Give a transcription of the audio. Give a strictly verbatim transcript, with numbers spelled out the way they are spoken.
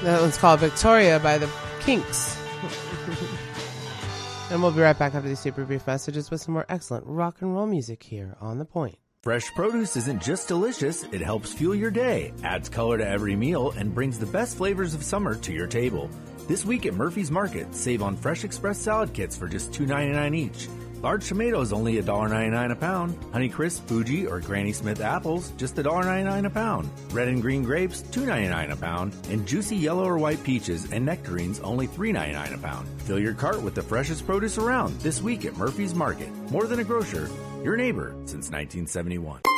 That one's called Victoria by the Kinks. And we'll be right back after these super brief messages with some more excellent rock and roll music here on The Point. Fresh produce isn't just delicious, it helps fuel your day, adds color to every meal, and brings the best flavors of summer to your table. This week at Murphy's Market, save on Fresh Express salad kits for just two ninety-nine each. Large tomatoes only one dollar ninety-nine a pound. Honeycrisp, Fuji, or Granny Smith apples just one dollar ninety-nine a pound. Red and green grapes two ninety-nine a pound. And juicy yellow or white peaches and nectarines only three ninety-nine a pound. Fill your cart with the freshest produce around this week at Murphy's Market. More than a grocer, your neighbor since nineteen seventy-one.